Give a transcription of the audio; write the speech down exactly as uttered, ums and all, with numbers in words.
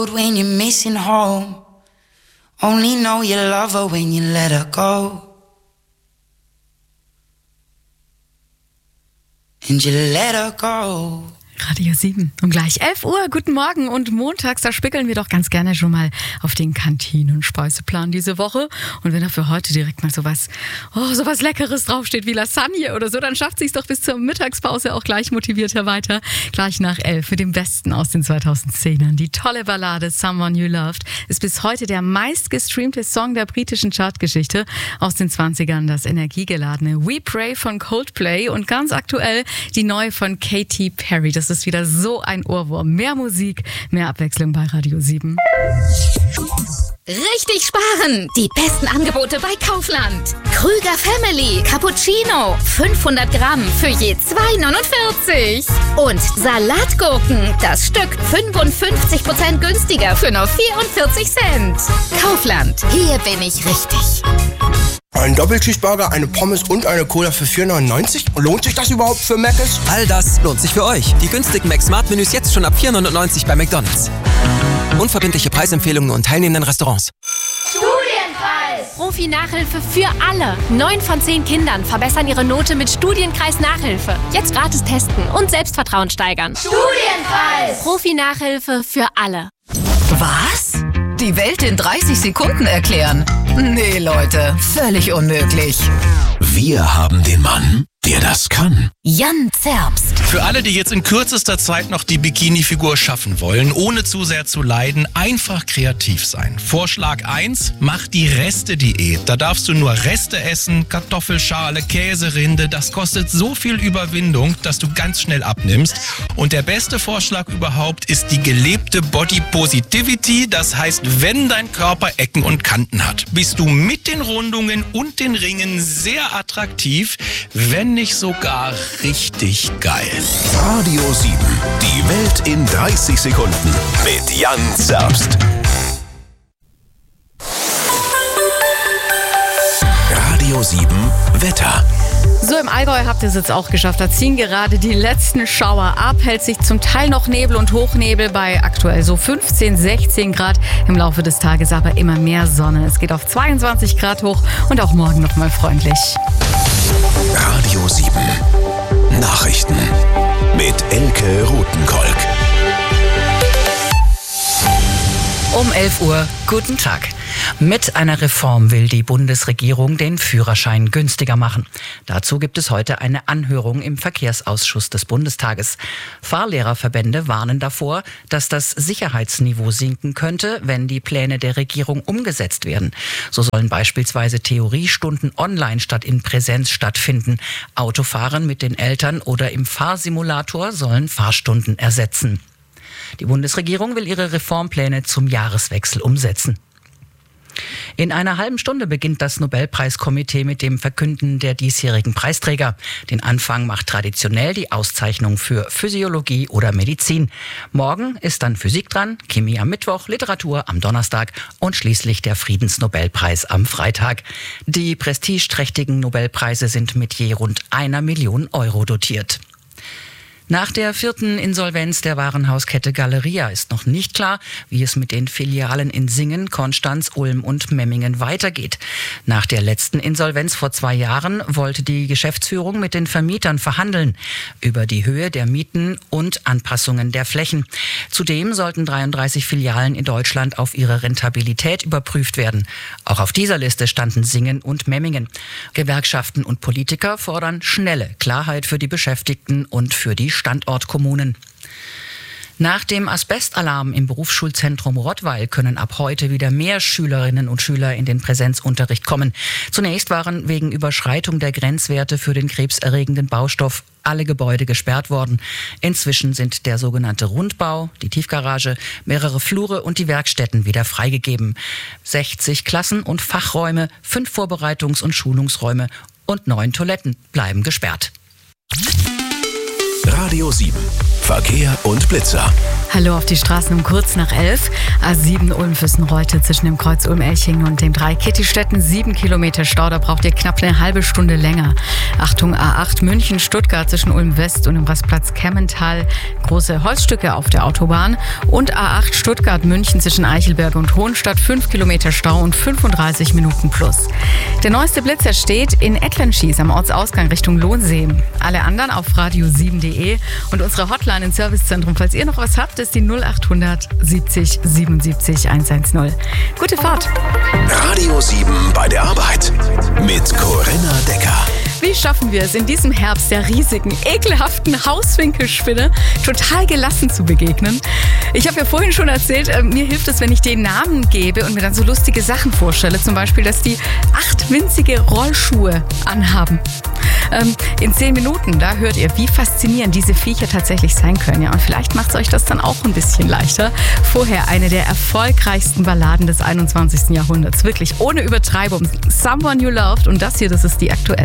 When you're missing home, only know you love her when you let her go. And you let her go. Radio sieben und gleich elf Uhr. Guten Morgen und montags, da spickeln wir doch ganz gerne schon mal auf den Kantinen-Speiseplan diese Woche. Und wenn da für heute direkt mal sowas, oh, sowas Leckeres draufsteht wie Lasagne oder so, dann schafft sich's doch bis zur Mittagspause auch gleich motivierter weiter. Gleich nach elf mit dem Besten aus den zweitausendzehnern. Die tolle Ballade Someone You Loved ist bis heute der meistgestreamte Song der britischen Chartgeschichte. Aus den zwanzigern das energiegeladene We Pray von Coldplay und ganz aktuell die neue von Katy Perry. Das ist wieder so ein Ohrwurm. Mehr Musik, mehr Abwechslung bei Radio sieben. Richtig sparen! Die besten Angebote bei Kaufland. Krüger Family Cappuccino. fünfhundert Gramm für je zwei neunundvierzig. Und Salatgurken. Das Stück fünfundfünfzig Prozent günstiger für nur vierundvierzig Cent. Kaufland. Hier bin ich richtig. Ein Doppelcheeseburger, eine Pommes und eine Cola für vier neunundneunzig? Lohnt sich das überhaupt für Mc's? All das lohnt sich für euch. Die günstigen Mac-Smart-Menüs jetzt schon ab vier neunundneunzig bei McDonald's. Unverbindliche Preisempfehlungen und teilnehmenden Restaurants. Studienpreis! Profi-Nachhilfe für alle. Neun von zehn Kindern verbessern ihre Note mit Studienkreis-Nachhilfe. Jetzt gratis testen und Selbstvertrauen steigern. Studienpreis! Profi-Nachhilfe für alle. Was? Die Welt in dreißig Sekunden erklären? Nee, Leute, völlig unmöglich. Wir haben den Mann, der das kann. Jan Zerbst. Für alle, die jetzt in kürzester Zeit noch die Bikini-Figur schaffen wollen, ohne zu sehr zu leiden, einfach kreativ sein. Vorschlag eins, mach die Reste-Diät. Da darfst du nur Reste essen, Kartoffelschale, Käserinde. Das kostet so viel Überwindung, dass du ganz schnell abnimmst. Und der beste Vorschlag überhaupt ist die gelebte Body Positivity. Das heißt, wenn dein Körper Ecken und Kanten hat, bist du mit den Rundungen und den Ringen sehr attraktiv, wenn nicht sogar richtig geil. Radio sieben, die Welt in dreißig Sekunden mit Jan Zerbst. Radio sieben Wetter. So, im Allgäu habt ihr es jetzt auch geschafft. Da ziehen gerade die letzten Schauer ab. Hält sich zum Teil noch Nebel und Hochnebel bei aktuell so fünfzehn, sechzehn Grad. Im Laufe des Tages aber immer mehr Sonne. Es geht auf zweiundzwanzig Grad hoch und auch morgen noch mal freundlich. Radio sieben Nachrichten mit Elke Rothenkolk. Um elf Uhr, guten Tag. Mit einer Reform will die Bundesregierung den Führerschein günstiger machen. Dazu gibt es heute eine Anhörung im Verkehrsausschuss des Bundestages. Fahrlehrerverbände warnen davor, dass das Sicherheitsniveau sinken könnte, wenn die Pläne der Regierung umgesetzt werden. So sollen beispielsweise Theoriestunden online statt in Präsenz stattfinden. Autofahren mit den Eltern oder im Fahrsimulator sollen Fahrstunden ersetzen. Die Bundesregierung will ihre Reformpläne zum Jahreswechsel umsetzen. In einer halben Stunde beginnt das Nobelpreiskomitee mit dem Verkünden der diesjährigen Preisträger. Den Anfang macht traditionell die Auszeichnung für Physiologie oder Medizin. Morgen ist dann Physik dran, Chemie am Mittwoch, Literatur am Donnerstag und schließlich der Friedensnobelpreis am Freitag. Die prestigeträchtigen Nobelpreise sind mit je rund einer Million Euro dotiert. Nach der vierten Insolvenz der Warenhauskette Galeria ist noch nicht klar, wie es mit den Filialen in Singen, Konstanz, Ulm und Memmingen weitergeht. Nach der letzten Insolvenz vor zwei Jahren wollte die Geschäftsführung mit den Vermietern verhandeln über die Höhe der Mieten und Anpassungen der Flächen. Zudem sollten dreiunddreißig Filialen in Deutschland auf ihre Rentabilität überprüft werden. Auch auf dieser Liste standen Singen und Memmingen. Gewerkschaften und Politiker fordern schnelle Klarheit für die Beschäftigten und für die Standortkommunen. Nach dem Asbestalarm im Berufsschulzentrum Rottweil können ab heute wieder mehr Schülerinnen und Schüler in den Präsenzunterricht kommen. Zunächst waren wegen Überschreitung der Grenzwerte für den krebserregenden Baustoff alle Gebäude gesperrt worden. Inzwischen sind der sogenannte Rundbau, die Tiefgarage, mehrere Flure und die Werkstätten wieder freigegeben. sechzig Klassen- und Fachräume, fünf Vorbereitungs- und Schulungsräume und neun Toiletten bleiben gesperrt. Radio sieben Verkehr und Blitzer. Hallo auf die Straßen um kurz nach elf. A sieben Ulm-Füssen-Reute zwischen dem Kreuz Ulm-Elching und dem drei Kittistetten. Sieben Kilometer Stau, da braucht ihr knapp eine halbe Stunde länger. Achtung, A acht München-Stuttgart zwischen Ulm-West und dem Rastplatz Kemmental. Große Holzstücke auf der Autobahn. Und A acht Stuttgart-München zwischen Eichelberg und Hohenstadt. Fünf Kilometer Stau und fünfunddreißig Minuten plus. Der neueste Blitzer steht in Ettlenschieß am Ortsausgang Richtung Lohnsee. Alle anderen auf radio sieben punkt de und unsere Hotline im Servicezentrum, falls ihr noch was habt, ist die null achthundert siebzig siebenundsiebzig hundertzehn. Gute Fahrt. Radio sieben bei der Arbeit mit Corinna Decker. Wie schaffen wir es in diesem Herbst der riesigen, ekelhaften Hauswinkelspinne total gelassen zu begegnen? Ich habe ja vorhin schon erzählt, äh, mir hilft es, wenn ich den Namen gebe und mir dann so lustige Sachen vorstelle. Zum Beispiel, dass die acht winzige Rollschuhe anhaben. Ähm, in zehn Minuten, da hört ihr, wie faszinierend diese Viecher tatsächlich sein können. Ja, und vielleicht macht es euch das dann auch ein bisschen leichter. Vorher eine der erfolgreichsten Balladen des einundzwanzigsten Jahrhunderts. Wirklich, ohne Übertreibung. Someone You Loved. Und das hier, das ist die aktuelle.